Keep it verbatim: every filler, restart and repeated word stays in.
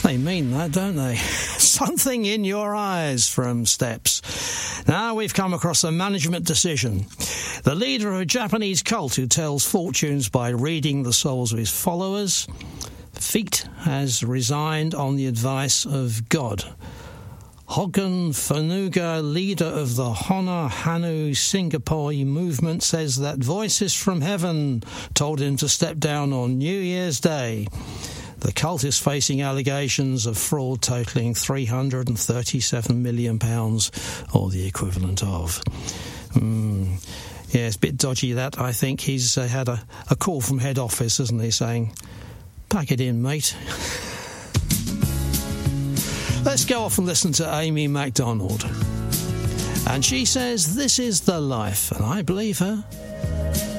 They mean that, don't they? Something in Your Eyes from Steps. Now we've come across a management decision. The leader of a Japanese cult who tells fortunes by reading the souls of his followers, Feet, has resigned on the advice of God. Hogan Funuga, leader of the Hona Hanu Singapore movement, says that voices from heaven told him to step down on New Year's Day. The cult is facing allegations of fraud totalling three hundred thirty-seven million pounds, or the equivalent of. Mm, yeah, it's a bit dodgy that. I think he's uh, had a, a call from head office, hasn't he, saying, pack it in, mate. Let's go off and listen to Amy MacDonald. And she says, this is the life, and I believe her.